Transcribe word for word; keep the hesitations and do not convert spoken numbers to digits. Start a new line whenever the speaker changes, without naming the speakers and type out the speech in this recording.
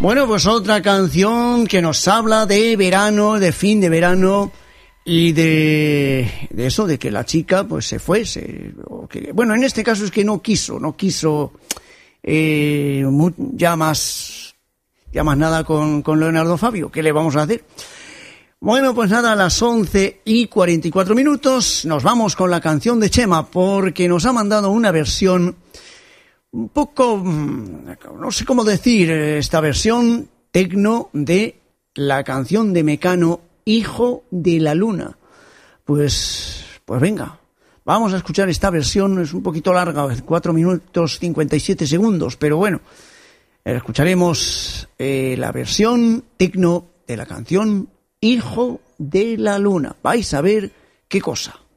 Bueno, pues otra canción que nos habla de verano, de fin de verano y de, de eso, de que la chica pues se fue, se, o que, bueno, en este caso es que no quiso, no quiso eh, ya más, ya más nada con, con Leonardo Fabio. ¿Qué le vamos a hacer? Bueno, pues nada, a las once y cuarenta y cuatro minutos nos vamos con la canción de Chema, porque nos ha mandado una versión un poco, no sé cómo decir, esta versión tecno de la canción de Mecano, Hijo de la Luna. Pues, pues venga, vamos a escuchar esta versión, es un poquito larga, cuatro minutos cincuenta y siete segundos, pero bueno, escucharemos eh, la versión tecno de la canción Hijo de la Luna. Vais a ver qué cosa.